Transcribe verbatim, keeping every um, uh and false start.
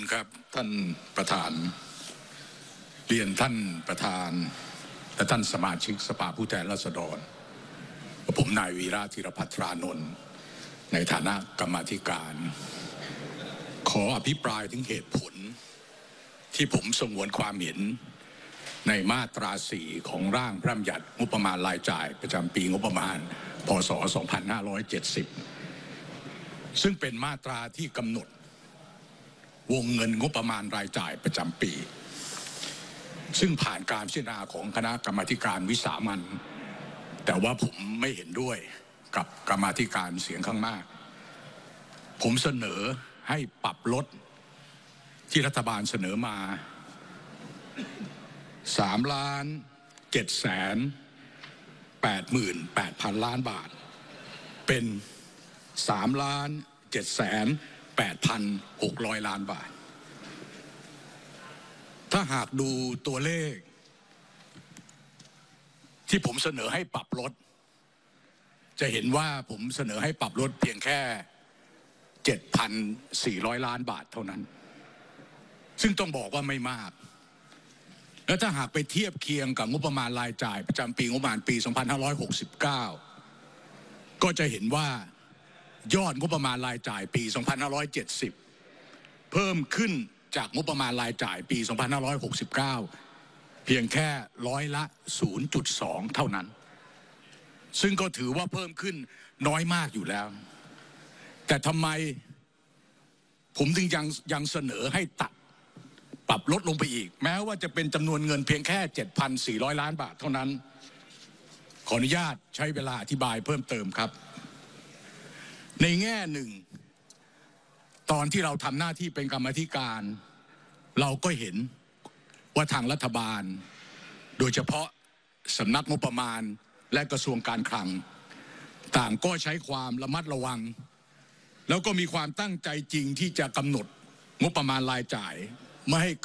ครับท่านประธานเรียนท่านประธานและท่านสมาชิกสภาผู้แทนราษฎรผมนายวีระธีรภัทรานนท์ในฐานะกรรมาธิการขออภิปรายถึงเหตุผลที่ผมสงวนความเห็นในมาตราสี่ของร่างพระราชบัญญัติงบประมาณรายจ่ายประจำปีงบประมาณพ.ศ. สองพันห้าร้อยเจ็ดสิบซึ่งเป็นมาตราที่กำหนดวงเงินงบประมาณรายจ่ายประจำปีซึ่งผ่านการพิจารณาของคณะกรรมาธิการวิสามัญแต่ว่าผมไม่เห็นด้วยกับกรรมาธิการเสียงข้างมากผมเสนอให้ปรับลดที่รัฐบาลเสนอมาสามล้านเจ็ดแสนแปดหมื่นแปดพันล้านบาทเป็นสามล้านเจ็ดแสนแปดพันหกร้อยล้านบาทถ้าหากดูตัวเลขที่ผมเสนอให้ปรับลดจะเห็นว่าผมเสนอให้ปรับลดเพียงแค่ เจ็ดพันสี่ร้อยล้านบาทเท่านั้นซึ่งต้องบอกว่าไม่มากและถ้าหากไปเทียบเคียงกับงบประมาณรายจ่ายประจำปีงบประมาณปีสองพันห้าร้อยหกสิบเก้าก็จะเห็นว่ายอดงบประมาณรายจ่ายปีสองพันห้าร้อยเจ็ดสิบเพิ่มขึ้นจากงบประมาณรายจ่ายปีสองพันห้าร้อยหกสิบเก้าเพียงแค่ร้อยละ ศูนย์จุดสอง เท่านั้นซึ่งก็ถือว่าเพิ่มขึ้นน้อยมากอยู่แล้วแต่ทำไมผมถึงยังยังเสนอให้ตัดปรับลดลงไปอีกแม้ว่าจะเป็นจำนวนเงินเพียงแค่ เจ็ดพันสี่ร้อยล้านบาทเท่านั้นขออนุญาตใช้เวลาอธิบายเพิ่มเติมครับในแง่หนึ่งตอนที่เราทำหน้าที่เป็นกรรมาธิการเราก็เห็นว่าทางรัฐบาลโดยเฉพาะสำนักงบประมาณและกระทรวงการคลังต่างก็ใช้ความระมัดระวังแล้วก็มีความตั้งใจจริงที่จะกำหนดงบประมาณรายจ่ายไม่ให้